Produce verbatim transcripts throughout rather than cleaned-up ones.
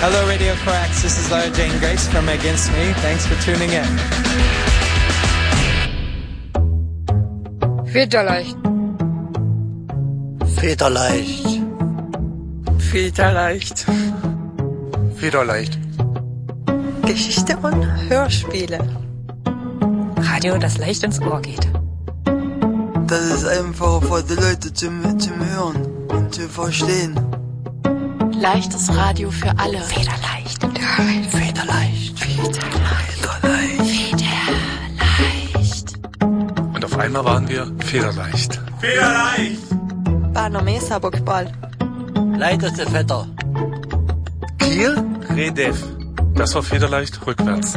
Hello, Radio Cracks. This is Lara Jane Grace from Against Me. Thanks for tuning in. Federleicht. Federleicht. Federleicht. Federleicht. Geschichte und Hörspiele. Radio, das leicht ins Ohr geht. Das ist einfach für die Leute zum, zum Hören und zu verstehen. Leichtes Radio für alle. Federleicht. Federleicht. Federleicht. Federleicht. Federleicht. Und auf einmal waren wir federleicht. Federleicht. Barnome Sabogbal. Leichteste Vetter. Kiel? Redev. Das war federleicht rückwärts.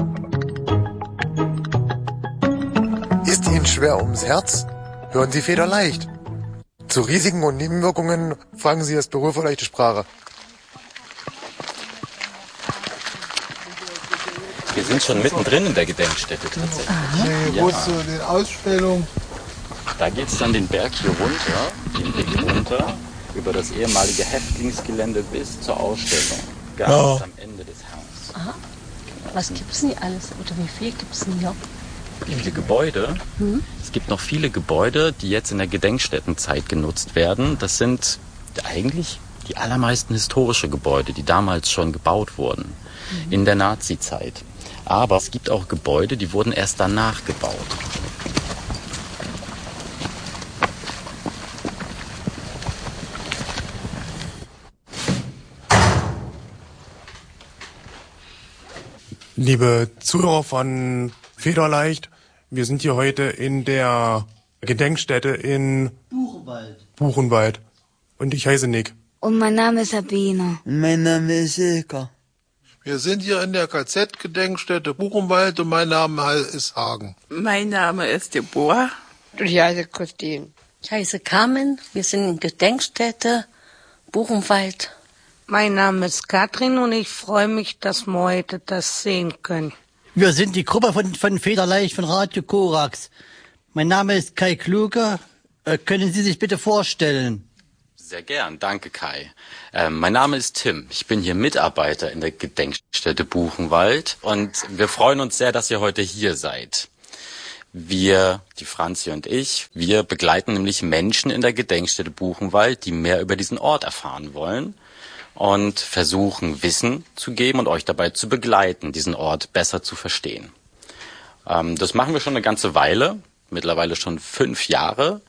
Ist Ihnen schwer ums Herz? Hören Sie federleicht. Zu Risiken und Nebenwirkungen fragen Sie das Büro für leichte Sprache. Wir sind schon mittendrin in der Gedenkstätte tatsächlich. Nee, wo ist so die Ausstellung? Da geht es dann den Berg hier runter, den Weg runter, über das ehemalige Häftlingsgelände bis zur Ausstellung. Ganz ja. Am Ende des Hangs. Aha. Was gibt's denn hier alles? Oder wie viel gibt's denn hier? Wie viele Gebäude? Mhm. Es gibt noch viele Gebäude, die jetzt in der Gedenkstättenzeit genutzt werden. Das sind eigentlich die allermeisten historische Gebäude, die damals schon gebaut wurden, mhm. in der Nazi-Zeit. Aber es gibt auch Gebäude, die wurden erst danach gebaut. Liebe Zuhörer von Federleicht, wir sind hier heute in der Gedenkstätte in Buchenwald. Buchenwald. Und ich heiße Nick. Und mein Name ist Sabine. Und mein Name ist Silke. Wir sind hier in der K Z-Gedenkstätte Buchenwald und mein Name ist Hagen. Mein Name ist Deborah. Und ich heiße Christine. Ich heiße Carmen. Wir sind in Gedenkstätte Buchenwald. Mein Name ist Katrin und ich freue mich, dass wir heute das sehen können. Wir sind die Gruppe von, von Federleicht von Radio Korax. Mein Name ist Kai Kluge. Äh, können Sie sich bitte vorstellen? Sehr gern, danke Kai. Ähm, mein Name ist Tim. Ich bin hier Mitarbeiter in der Gedenkstätte Buchenwald und wir freuen uns sehr, dass ihr heute hier seid. Wir, die Franzi und ich, wir begleiten nämlich Menschen in der Gedenkstätte Buchenwald, die mehr über diesen Ort erfahren wollen und versuchen, Wissen zu geben und euch dabei zu begleiten, diesen Ort besser zu verstehen. Ähm, das machen wir schon eine ganze Weile, mittlerweile schon fünf Jahre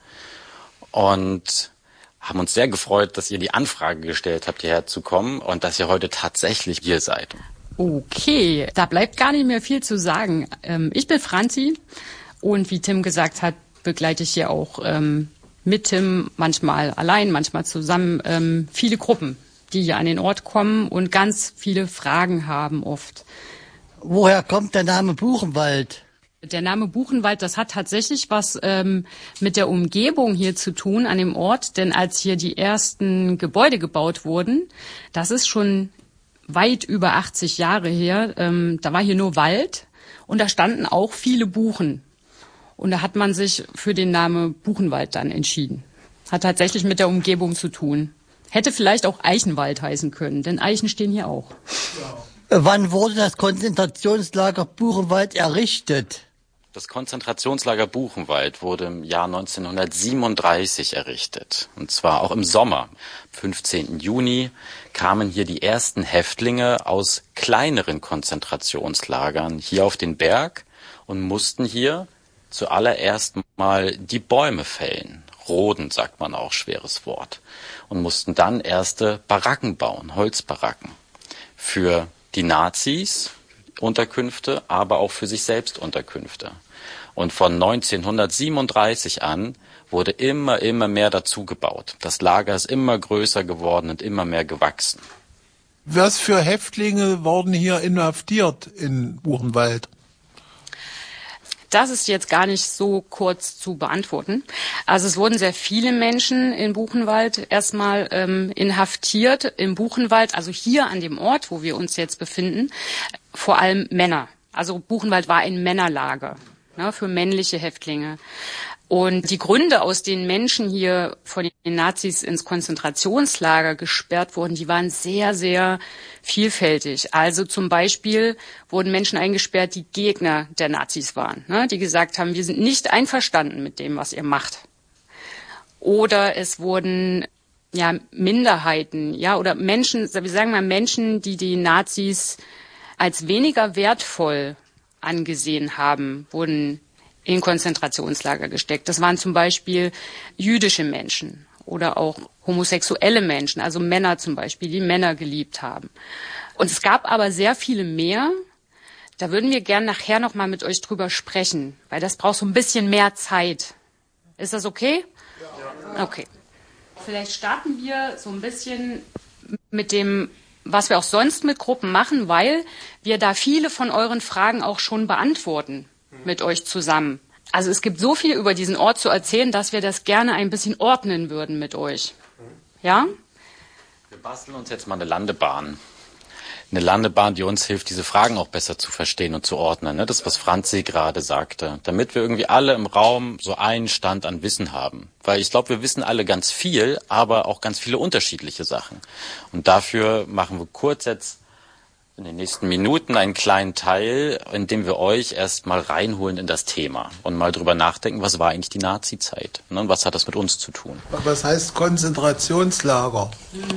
und haben uns sehr gefreut, dass ihr die Anfrage gestellt habt, hierher zu kommen und dass ihr heute tatsächlich hier seid. Okay, da bleibt gar nicht mehr viel zu sagen. Ähm, ich bin Franzi und wie Tim gesagt hat, begleite ich hier auch ähm, mit Tim, manchmal allein, manchmal zusammen, ähm, viele Gruppen, die hier an den Ort kommen und ganz viele Fragen haben oft. Woher kommt der Name Buchenwald? Der Name Buchenwald, das hat tatsächlich was ähm, mit der Umgebung hier zu tun an dem Ort, denn als hier die ersten Gebäude gebaut wurden, das ist schon weit über achtzig Jahre her, ähm, da war hier nur Wald und da standen auch viele Buchen. Und da hat man sich für den Namen Buchenwald dann entschieden. Hat tatsächlich mit der Umgebung zu tun. Hätte vielleicht auch Eichenwald heißen können, denn Eichen stehen hier auch. Ja. Wann wurde das Konzentrationslager Buchenwald errichtet? Das Konzentrationslager Buchenwald wurde im Jahr neunzehnhundertsiebenunddreißig errichtet. Und zwar auch im Sommer. Am fünfzehnten Juni kamen hier die ersten Häftlinge aus kleineren Konzentrationslagern hier auf den Berg und mussten hier zuallererst mal die Bäume fällen. Roden, sagt man auch, schweres Wort. Und mussten dann erste Baracken bauen, Holzbaracken. Für die Nazis Unterkünfte, aber auch für sich selbst Unterkünfte. Und von neunzehnhundertsiebenunddreißig an wurde immer, immer mehr dazu gebaut. Das Lager ist immer größer geworden und immer mehr gewachsen. Was für Häftlinge wurden hier inhaftiert in Buchenwald? Das ist jetzt gar nicht so kurz zu beantworten. Also es wurden sehr viele Menschen in Buchenwald erstmal ähm, inhaftiert im Buchenwald, also hier an dem Ort, wo wir uns jetzt befinden, vor allem Männer. Also Buchenwald war ein Männerlager, ne, für männliche Häftlinge. Und die Gründe, aus denen Menschen hier von den Nazis ins Konzentrationslager gesperrt wurden, die waren sehr, sehr vielfältig. Also zum Beispiel wurden Menschen eingesperrt, die Gegner der Nazis waren, ne? Die gesagt haben, wir sind nicht einverstanden mit dem, was ihr macht. Oder es wurden ja Minderheiten, ja, oder Menschen, wir sagen mal Menschen, die die Nazis als weniger wertvoll angesehen haben, wurden in Konzentrationslager gesteckt. Das waren zum Beispiel jüdische Menschen oder auch homosexuelle Menschen, also Männer zum Beispiel, die Männer geliebt haben. Und es gab aber sehr viele mehr. Da würden wir gern nachher noch mal mit euch drüber sprechen, weil das braucht so ein bisschen mehr Zeit. Ist das okay? Ja. Okay. Vielleicht starten wir so ein bisschen mit dem, was wir auch sonst mit Gruppen machen, weil wir da viele von euren Fragen auch schon beantworten mit euch zusammen. Also es gibt so viel über diesen Ort zu erzählen, dass wir das gerne ein bisschen ordnen würden mit euch. Ja? Wir basteln uns jetzt mal eine Landebahn. Eine Landebahn, die uns hilft, diese Fragen auch besser zu verstehen und zu ordnen. Ne? Das, was Franzi gerade sagte. Damit wir irgendwie alle im Raum so einen Stand an Wissen haben. Weil ich glaube, wir wissen alle ganz viel, aber auch ganz viele unterschiedliche Sachen. Und dafür machen wir kurz jetzt in den nächsten Minuten einen kleinen Teil, in dem wir euch erst mal reinholen in das Thema und mal drüber nachdenken, was war eigentlich die Nazi-Zeit? Ne? Und was hat das mit uns zu tun? Was heißt Konzentrationslager?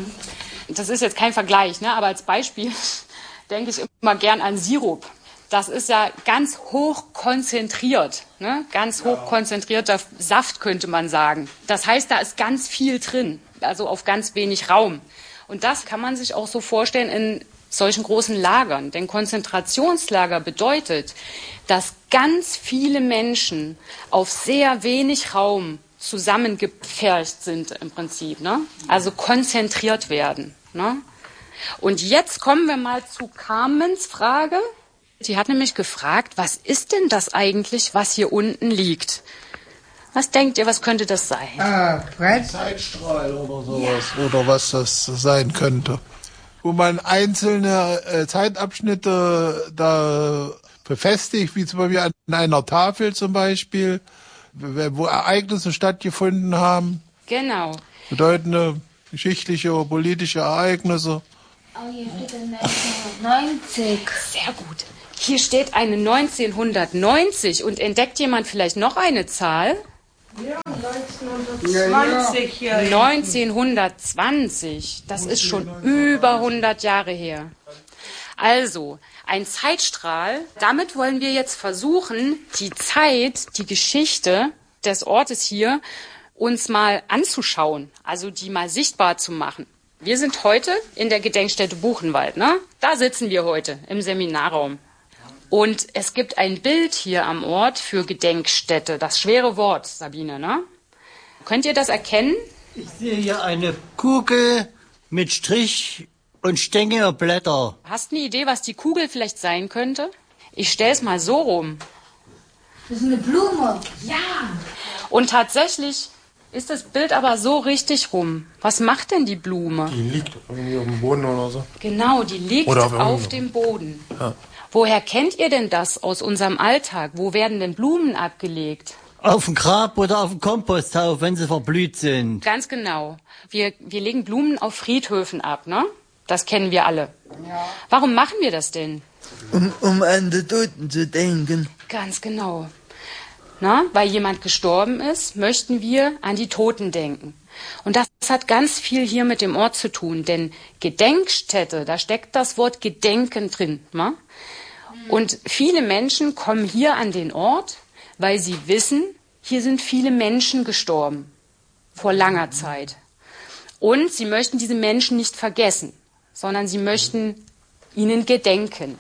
Das ist jetzt kein Vergleich, ne? Aber als Beispiel denke ich immer gern an Sirup. Das ist ja ganz hoch konzentriert, ne? Ganz hoch konzentrierter Saft, könnte man sagen. Das heißt, da ist ganz viel drin, also auf ganz wenig Raum. Und das kann man sich auch so vorstellen in solchen großen Lagern. Denn Konzentrationslager bedeutet, dass ganz viele Menschen auf sehr wenig Raum zusammengepfercht sind im Prinzip, ne? Also konzentriert werden, ne? Und jetzt kommen wir mal zu Carmens Frage. Die hat nämlich gefragt, was ist denn das eigentlich, was hier unten liegt? Was denkt ihr, was könnte das sein? Ah, ein Zeitstrahl oder sowas. Ja. Oder was das sein könnte. Wo man einzelne äh, Zeitabschnitte da befestigt, wie zum Beispiel an einer Tafel zum Beispiel, wo Ereignisse stattgefunden haben. Genau. Bedeutende geschichtliche oder politische Ereignisse. Oh, hier steht ein neunzehnhundertneunzig. Sehr gut. Hier steht eine neunzehnhundertneunzig. Und entdeckt jemand vielleicht noch eine Zahl? Ja, neunzehnhundertzwanzig. Ja, ja. neunzehnhundertzwanzig. Das ist schon über hundert Jahre her. Also, ein Zeitstrahl. Damit wollen wir jetzt versuchen, die Zeit, die Geschichte des Ortes hier uns mal anzuschauen. Also die mal sichtbar zu machen. Wir sind heute in der Gedenkstätte Buchenwald, ne? Da sitzen wir heute im Seminarraum. Und es gibt ein Bild hier am Ort für Gedenkstätte. Das schwere Wort, Sabine, ne? Könnt ihr das erkennen? Ich sehe hier eine Kugel mit Strich und Stängelblätter. Hast du eine Idee, was die Kugel vielleicht sein könnte? Ich stell's mal so rum. Das ist eine Blume. Ja. Und tatsächlich ist das Bild aber so richtig rum. Was macht denn die Blume? Die liegt irgendwie auf dem Boden oder so. Genau, die liegt auf, auf dem Boden. Ja. Woher kennt ihr denn das aus unserem Alltag? Wo werden denn Blumen abgelegt? Auf dem Grab oder auf dem Komposthaufen, wenn sie verblüht sind. Ganz genau. Wir, wir legen Blumen auf Friedhöfen ab, ne? Das kennen wir alle. Ja. Warum machen wir das denn? Um, um an die Toten zu denken. Ganz genau. Na, weil jemand gestorben ist, möchten wir an die Toten denken. Und das hat ganz viel hier mit dem Ort zu tun, denn Gedenkstätte, da steckt das Wort Gedenken drin. Ne? Und viele Menschen kommen hier an den Ort, weil sie wissen, hier sind viele Menschen gestorben, vor langer Zeit. Und sie möchten diese Menschen nicht vergessen, sondern sie möchten ihnen gedenken.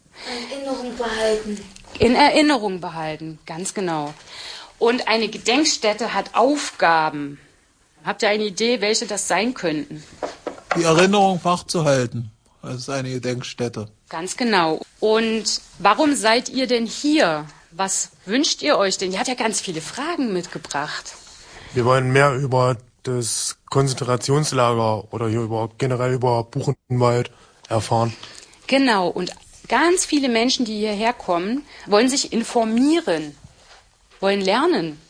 In Erinnerung behalten. In Erinnerung behalten, ganz genau. Und eine Gedenkstätte hat Aufgaben. Habt ihr eine Idee, welche das sein könnten? Die Erinnerung wachzuhalten. Das ist eine Gedenkstätte. Ganz genau. Und warum seid ihr denn hier? Was wünscht ihr euch denn? Ihr habt ja ganz viele Fragen mitgebracht. Wir wollen mehr über das Konzentrationslager oder hier über, generell über Buchenwald erfahren. Genau. Und ganz viele Menschen, die hierher kommen, wollen sich informieren, wollen lernen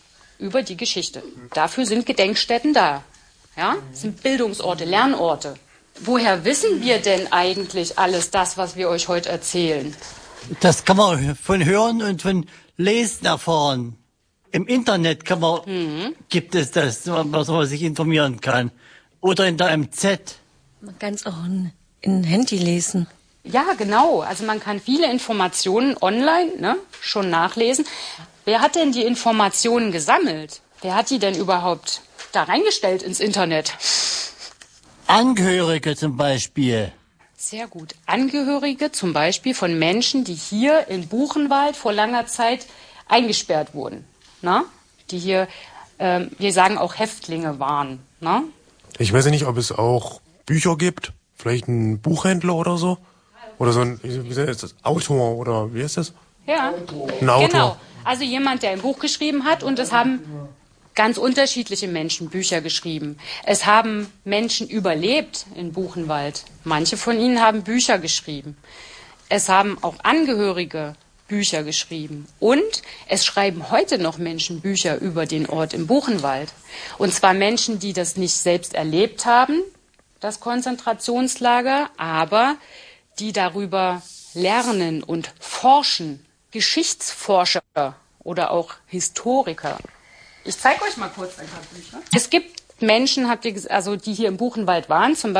über die Geschichte. Dafür sind Gedenkstätten da. Ja, das sind Bildungsorte, Lernorte. Woher wissen wir denn eigentlich alles das, was wir euch heute erzählen? Das kann man von Hören und von Lesen erfahren. Im Internet kann man, mhm. gibt es das, was man sich informieren kann. Oder in der M Z. Man kann es auch in, in Handy lesen. Ja, genau. Also man kann viele Informationen online ne, schon nachlesen. Wer hat denn die Informationen gesammelt? Wer hat die denn überhaupt da reingestellt ins Internet? Angehörige zum Beispiel. Sehr gut. Angehörige zum Beispiel von Menschen, die hier in Buchenwald vor langer Zeit eingesperrt wurden. Na? Die hier, ähm, wir sagen auch Häftlinge waren. Na? Ich weiß ja nicht, ob es auch Bücher gibt. Vielleicht ein Buchhändler oder so. Oder so ein, wie ist das, Autor oder wie ist das? Ja, ein Autor. Genau. Also jemand, der ein Buch geschrieben hat und es haben ganz unterschiedliche Menschen Bücher geschrieben. Es haben Menschen überlebt in Buchenwald. Manche von ihnen haben Bücher geschrieben. Es haben auch Angehörige Bücher geschrieben. Und es schreiben heute noch Menschen Bücher über den Ort im Buchenwald. Und zwar Menschen, die das nicht selbst erlebt haben, das Konzentrationslager, aber die darüber lernen und forschen. Geschichtsforscher oder auch Historiker. Ich zeige euch mal kurz ein paar Bücher. Es gibt Menschen, habt ihr, also die hier im Buchenwald waren, zum Beispiel